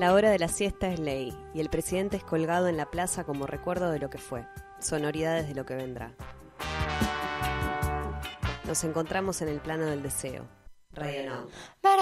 La hora de la siesta es ley, y el presidente es colgado en la plaza como recuerdo de lo que fue, sonoridades de lo que vendrá. Nos encontramos en el plano del deseo. Radio Now.